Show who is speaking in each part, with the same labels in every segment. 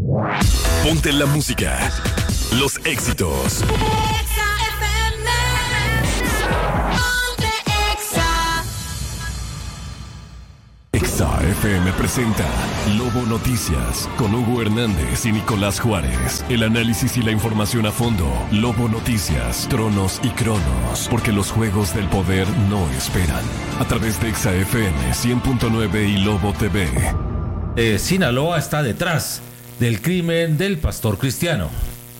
Speaker 1: Ponte la música, los éxitos. Exa FM presenta Lobo Noticias con Hugo Hernández y Nicolás Juárez. El análisis y la información a fondo. Lobo Noticias, tronos y cronos. Porque los juegos del poder no esperan. A través de Exa FM 100.9 y Lobo TV.
Speaker 2: Sinaloa está detrás del crimen del pastor cristiano.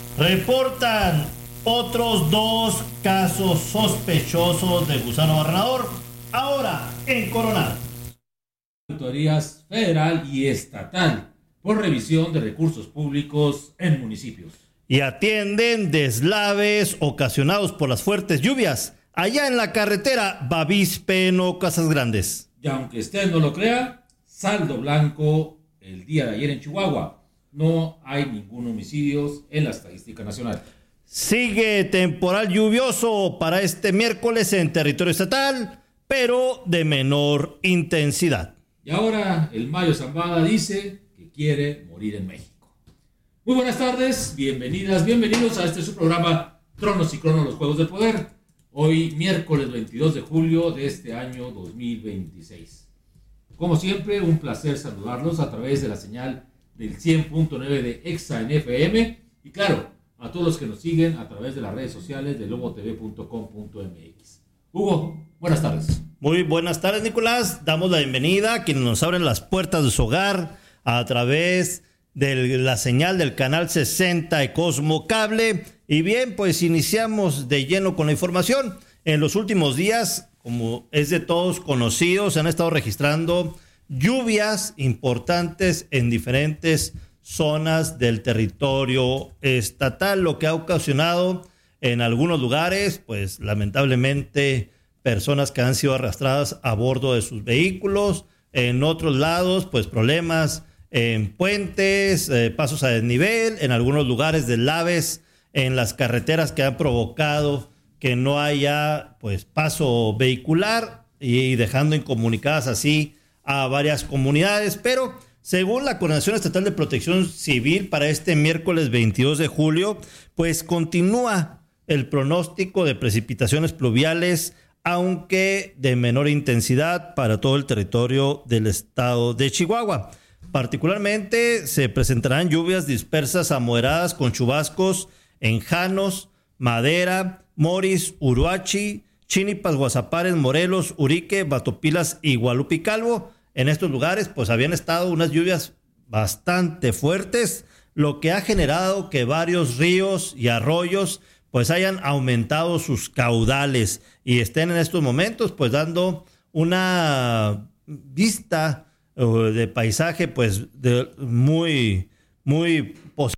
Speaker 3: Reportan otros 2 casos sospechosos de gusano barrenador, ahora en Coronado.
Speaker 2: Autoridades federal y estatal por revisión de recursos públicos en municipios.
Speaker 3: Y atienden deslaves ocasionados por las fuertes lluvias allá en la carretera Bavispe-No Casas Grandes.
Speaker 2: Y aunque usted no lo crea, saldo blanco el día de ayer en Chihuahua. No hay ningún homicidio en la estadística nacional.
Speaker 3: Sigue temporal lluvioso para este miércoles en territorio estatal, pero de menor intensidad.
Speaker 2: Y ahora el Mayo Zambada dice que quiere morir en México. Muy buenas tardes, bienvenidos a este su programa Tronos y Cronos, los Juegos del Poder. Hoy miércoles 22 de julio de este año 2026. Como siempre, un placer saludarlos a través de la señal del 100.9 de Exa en FM. Y claro, a todos los que nos siguen a través de las redes sociales de lobotv.com.mx. Hugo, buenas tardes.
Speaker 3: Muy buenas tardes, Nicolás. Damos la bienvenida a quienes nos abren las puertas de su hogar a través de la señal del canal 60 de Cosmo Cable. Y bien, pues iniciamos de lleno con la información. En los últimos días, como es de todos conocidos, se han estado registrando lluvias importantes en diferentes zonas del territorio estatal, lo que ha ocasionado en algunos lugares, pues lamentablemente, personas que han sido arrastradas a bordo de sus vehículos. En otros lados, pues problemas en puentes, pasos a desnivel, en algunos lugares deslaves en las carreteras que han provocado que no haya pues paso vehicular y dejando incomunicadas así a varias comunidades. Pero según la Coordinación Estatal de Protección Civil, para este miércoles 22 de julio, pues continúa el pronóstico de precipitaciones pluviales, aunque de menor intensidad para todo el territorio del estado de Chihuahua. Particularmente se presentarán lluvias dispersas a moderadas con chubascos en Janos, Madera, Moris, Uruachi, Chinipas, Guasapares, Morelos, Urique, Batopilas y Guadalupe Calvo. En estos lugares pues habían estado unas lluvias bastante fuertes, lo que ha generado que varios ríos y arroyos pues hayan aumentado sus caudales y estén en estos momentos pues dando una vista de paisaje pues muy positiva.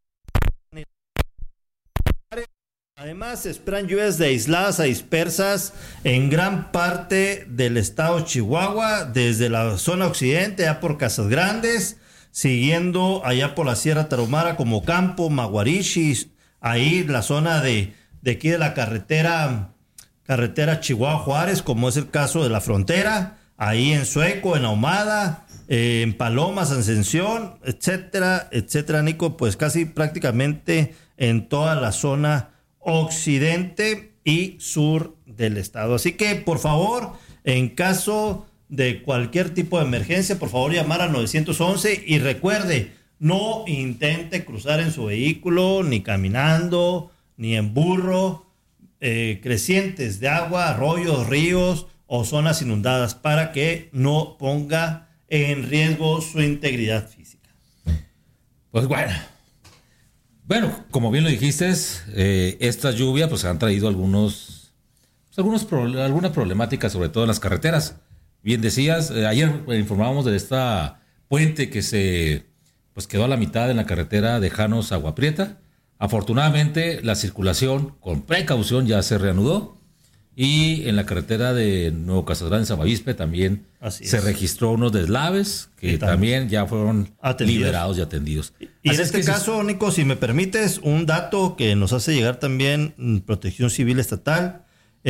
Speaker 3: Además se esperan lluvias de aisladas a dispersas en gran parte del estado de Chihuahua, desde la zona occidente, allá por Casas Grandes, siguiendo allá por la Sierra Tarahumara como Campo, Maguarishi, ahí la zona de aquí de la carretera Chihuahua-Juárez, como es el caso de la frontera, ahí en Sueco, en Ahumada, en Palomas, Ascensión, etcétera, Nico, pues casi prácticamente en toda la zona occidente y sur del estado. Así que, por favor, en caso de cualquier tipo de emergencia, por favor llamar al 911 y recuerde, no intente cruzar en su vehículo, ni caminando, ni en burro, crecientes de agua, arroyos, ríos o zonas inundadas para que no ponga en riesgo su integridad física.
Speaker 2: Pues bueno, como bien lo dijiste, estas lluvias pues han traído algunas problemáticas, sobre todo en las carreteras. Bien decías, ayer informábamos de esta puente que se quedó a la mitad en la carretera de Janos a Agua Prieta. Afortunadamente la circulación con precaución ya se reanudó y en la carretera de Nuevo Casas Grandes a Bavispe también se registró unos deslaves que también ya fueron liberados y atendidos.
Speaker 3: Y en este caso, Nico, si me permites, un dato que nos hace llegar también Protección Civil Estatal,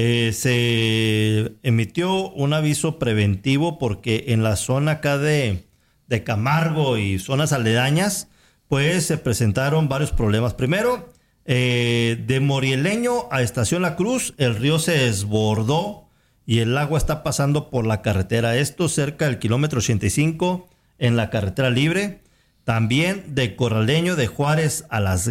Speaker 3: se emitió un aviso preventivo porque en la zona acá de Camargo y zonas aledañas, pues se presentaron varios problemas. Primero, de Morieleño a Estación La Cruz, el río se desbordó y el agua está pasando por la carretera. Esto cerca del kilómetro 85 en la carretera libre. También de Corraleño de Juárez a Las